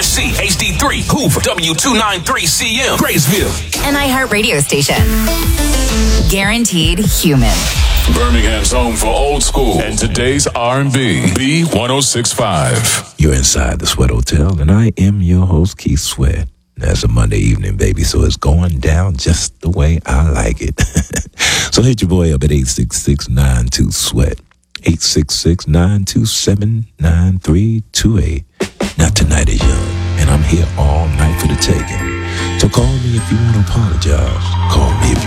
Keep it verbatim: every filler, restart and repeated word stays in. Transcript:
C, H D three, Hoover, W two ninety-three C M, Graysville. An iHeart radio station. Guaranteed human. Birmingham's home for old school and today's R and B. B one oh six point five. You're inside the Sweat Hotel, and I am your host, Keith Sweat. That's a Monday evening, baby, so it's going down just the way I like it. So hit your boy up at eight six six, nine two, SWEAT. eight six six, nine two seven, nine three two eight. Now, tonight is young, and I'm here all night for the taking. So call me if you want to apologize. Call me if you